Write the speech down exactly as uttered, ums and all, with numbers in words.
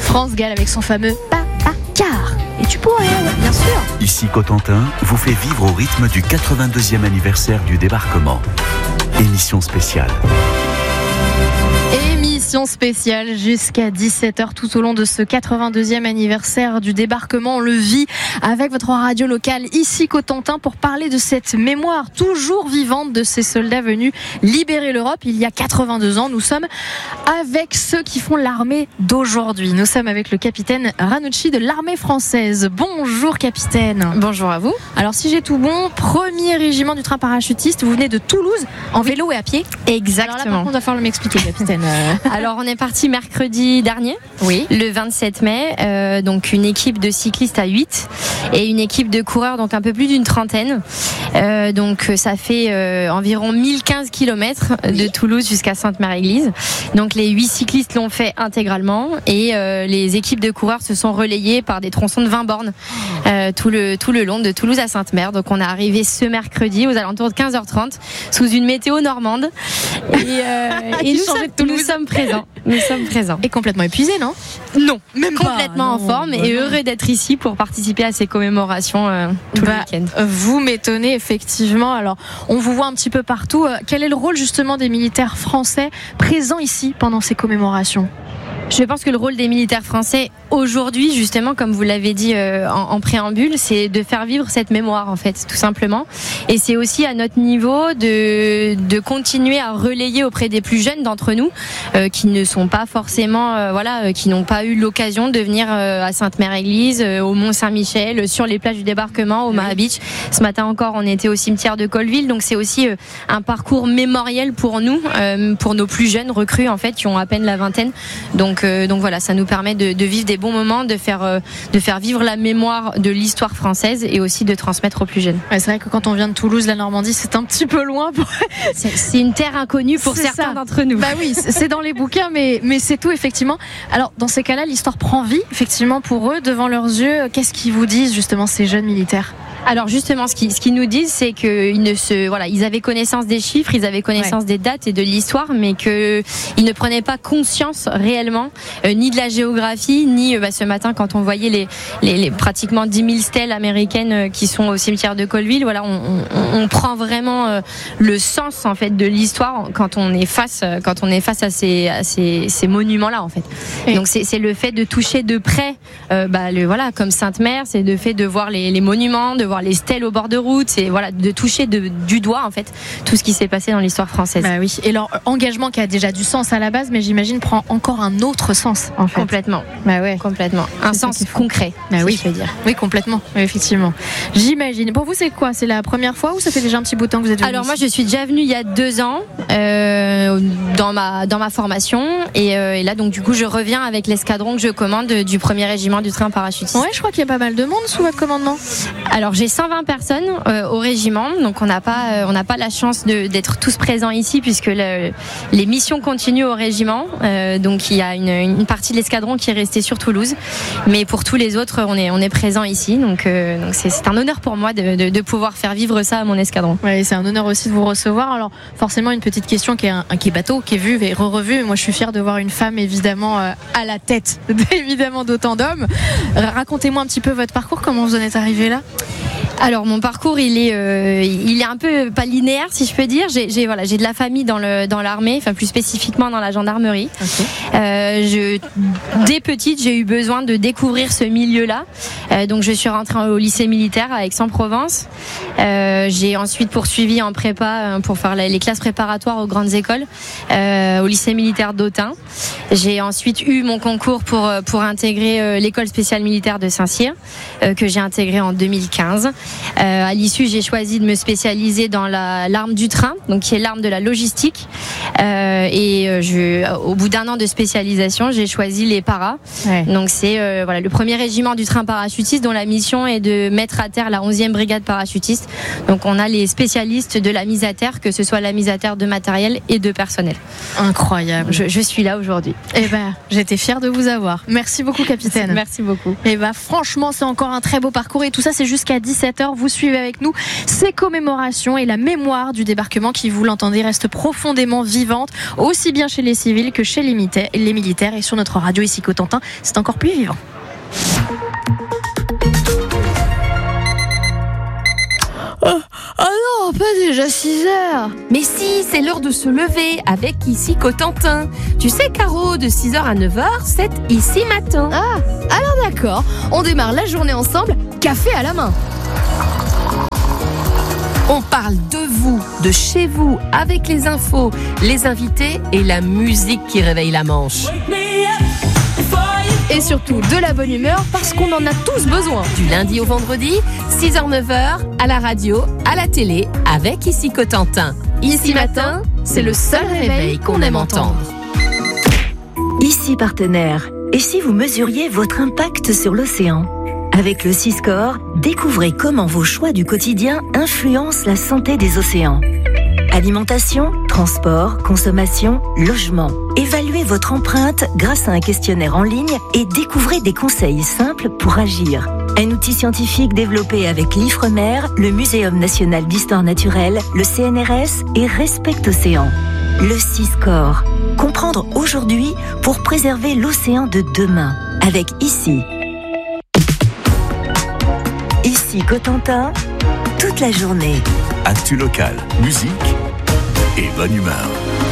France Gall avec son fameux Papa Car. Et tu pourrais, ouais, bien sûr. Ici Cotentin vous fait vivre au rythme du quatre-vingt-deuxième anniversaire du débarquement. Émission spéciale. Émission spéciale jusqu'à dix-sept heures tout au long de ce quatre-vingt-deuxième anniversaire du débarquement. On le vit avec votre radio locale ici Cotentin pour parler de cette mémoire toujours vivante de ces soldats venus libérer l'Europe il y a quatre-vingt-deux ans. Nous sommes avec ceux qui font l'armée d'aujourd'hui. Nous sommes avec le capitaine Ranucci de l'armée française. Bonjour capitaine. Bonjour à vous. Alors si j'ai tout bon, premier régiment du train parachutiste, vous venez de Toulouse en vélo et à pied. Exactement. Alors là par contre, il va falloir m'expliquer capitaine. Alors on est parti mercredi dernier, oui. le vingt-sept mai, euh, donc une équipe de cyclistes à huit et une équipe de coureurs, donc un peu plus d'une trentaine. Euh, donc ça fait euh, environ mille quinze kilomètres de Toulouse jusqu'à Sainte-Mère-Église. Donc les huit cyclistes l'ont fait intégralement et euh, les équipes de coureurs se sont relayées par des tronçons de vingt bornes euh, tout, le, tout le long de Toulouse à Sainte-Mère. Donc on est arrivé ce mercredi aux alentours de quinze heures trente sous une météo normande et, euh, et nous, sommes, nous sommes présents. Nous sommes présents. Et complètement épuisé, non ? Non, même complètement pas, en forme bah et non. heureux d'être ici pour participer à ces commémorations euh, tout bah, le week-end. Vous m'étonnez effectivement. Alors, on vous voit un petit peu partout. Quel est le rôle justement des militaires français présents ici pendant ces commémorations ? Je pense que le rôle des militaires français aujourd'hui, justement, comme vous l'avez dit euh, en, en préambule, c'est de faire vivre cette mémoire, en fait, tout simplement. Et c'est aussi à notre niveau de, de continuer à relayer auprès des plus jeunes d'entre nous, euh, qui ne sont pas forcément, euh, voilà, euh, qui n'ont pas eu l'occasion de venir euh, à Sainte-Mère-Église, euh, au Mont-Saint-Michel, sur les plages du débarquement, au Maha Beach. Ce matin encore, on était au cimetière de Colleville, donc c'est aussi euh, un parcours mémoriel pour nous, euh, pour nos plus jeunes recrues, en fait, qui ont à peine la vingtaine. Donc Donc, euh, donc voilà, ça nous permet de, de vivre des bons moments, de faire, euh, de faire vivre la mémoire de l'histoire française et aussi de transmettre aux plus jeunes. Ouais, c'est vrai que quand on vient de Toulouse, la Normandie, c'est un petit peu loin. Pour... c'est, c'est une terre inconnue pour c'est certains ça. d'entre nous. Bah oui, c'est dans les bouquins, mais, mais c'est tout effectivement. Alors dans ces cas-là, l'histoire prend vie effectivement pour eux, devant leurs yeux. Qu'est-ce qu'ils vous disent justement ces jeunes militaires ? Alors justement, ce qu'ils, ce qu'ils nous disent, c'est qu'ils ne se, voilà, ils avaient connaissance des chiffres, ils avaient connaissance ouais. des dates et de l'histoire, mais que ils ne prenaient pas conscience réellement euh, ni de la géographie, ni euh, bah, ce matin quand on voyait les, les, les pratiquement dix mille stèles américaines euh, qui sont au cimetière de Colleville. Voilà, on, on, on prend vraiment euh, le sens en fait de l'histoire quand on est face, euh, quand on est face à ces, à ces, ces monuments-là en fait. Et donc c'est, c'est le fait de toucher de près, euh, bah, le voilà, comme Sainte-Mère, c'est le fait de voir les, les monuments, de voir les stèles au bord de route, c'est voilà, de toucher de, du doigt en fait tout ce qui s'est passé dans l'histoire française. Bah oui. Et leur engagement qui a déjà du sens à la base, mais j'imagine prend encore un autre sens en fait. Complètement. Bah ouais. Complètement. Un c'est sens concret. Bah si oui. je peux dire. Oui, complètement. Oui, effectivement. J'imagine. Pour vous, c'est quoi ? C'est la première fois ou ça fait déjà un petit bout de temps que vous êtes venue ? Alors moi, je suis déjà venue il y a deux ans euh, dans ma dans ma formation et, euh, et là donc du coup je reviens avec l'escadron que je commande du premier régiment du train parachutiste. Ouais, je crois qu'il y a pas mal de monde sous votre commandement. Alors j'ai cent vingt personnes euh, au régiment, donc on n'a pas euh, on n'a pas la chance de, d'être tous présents ici puisque le, les missions continuent au régiment. Euh, donc il y a une, une partie de l'escadron qui est restée sur Toulouse, mais pour tous les autres on est on est présent ici. Donc euh, donc c'est, c'est un honneur pour moi de, de, de pouvoir faire vivre ça à mon escadron. Ouais, c'est un honneur aussi de vous recevoir. Alors forcément une petite question qui est un, qui est bateau, qui est vue et re-revue. Moi je suis fière de voir une femme évidemment euh, à la tête évidemment d'autant d'hommes. Racontez-moi un petit peu votre parcours, comment vous en êtes arrivé là ? Alors mon parcours il est euh, il est un peu pas linéaire si je peux dire. J'ai, j'ai voilà j'ai de la famille dans le dans l'armée, enfin plus spécifiquement dans la gendarmerie. Okay. Euh, je dès petite j'ai eu besoin de découvrir ce milieu-là. Euh, donc je suis rentrée au lycée militaire à Aix-en-Provence. Euh, j'ai ensuite poursuivi en prépa pour faire les classes préparatoires aux grandes écoles euh, au lycée militaire d'Autun. J'ai ensuite eu mon concours pour pour intégrer l'école spéciale militaire de Saint-Cyr euh, que j'ai intégré en deux mille quinze. Euh, à l'issue, j'ai choisi de me spécialiser dans la, l'arme du train, donc qui est l'arme de la logistique. Euh, et je, au bout d'un an de spécialisation, j'ai choisi les paras. Ouais. Donc c'est euh, voilà, le premier régiment du train parachutiste dont la mission est de mettre à terre la onzième brigade parachutiste. Donc on a les spécialistes de la mise à terre, que ce soit la mise à terre de matériel et de personnel. Incroyable. Je, je suis là aujourd'hui. Eh ben, j'étais fière de vous avoir. Merci beaucoup, capitaine. Merci beaucoup. Eh ben, franchement, c'est encore un très beau parcours et tout ça, c'est jusqu'à dix-sept heures. dix-sept heures, vous suivez avec nous ces commémorations et la mémoire du débarquement qui, vous l'entendez, reste profondément vivante, aussi bien chez les civils que chez les militaires. Et sur notre radio ici Cotentin, c'est encore plus vivant. Oh, oh non, pas déjà six heures. Mais si, c'est l'heure de se lever avec Ici Cotentin. Tu sais, Caro, de six heures à neuf heures, c'est Ici Matin. Ah, alors d'accord, on démarre la journée ensemble, café à la main. On parle de vous, de chez vous, avec les infos, les invités et la musique qui réveille la Manche. Et surtout de la bonne humeur parce qu'on en a tous besoin. Du lundi au vendredi, six heures neuf heures, à la radio, à la télé, avec Ici Cotentin. Ici Matin, c'est le seul réveil qu'on aime entendre. Ici Partenaire. Et si vous mesuriez votre impact sur l'océan ? Avec le Siscore, découvrez comment vos choix du quotidien influencent la santé des océans. Alimentation, transport, consommation, logement. Évaluez votre empreinte grâce à un questionnaire en ligne et découvrez des conseils simples pour agir. Un outil scientifique développé avec l'Ifremer, le Muséum national d'histoire naturelle, le C N R S et Respect Océan. Le Siscore. Comprendre aujourd'hui pour préserver l'océan de demain. Avec Ici. Ici Cotentin, toute la journée. Actu local, musique et bonne humeur.